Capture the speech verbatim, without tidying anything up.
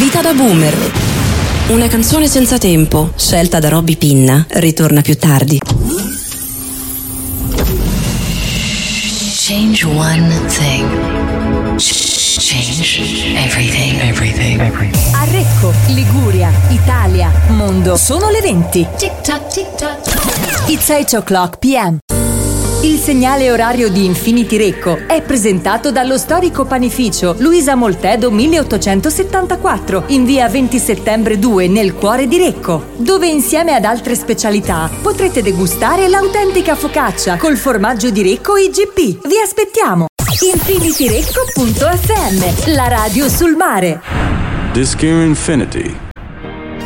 Vita da boomer. Una canzone senza tempo, scelta da Robby Pinna, ritorna più tardi. Change one thing. Change everything. Everything. Everything. A Recco, Liguria, Italia, mondo. Sono le venti. Tic tac, tic tac. It's eight o'clock p m. Il segnale orario di Infinity Recco è presentato dallo storico panificio Luisa Moltedo milleottocentosettantaquattro in via venti settembre due nel cuore di Recco, dove insieme ad altre specialità potrete degustare l'autentica focaccia col formaggio di Recco I G P. Vi aspettiamo! infinityrecco punto f m, la radio sul mare. Disc Infinity.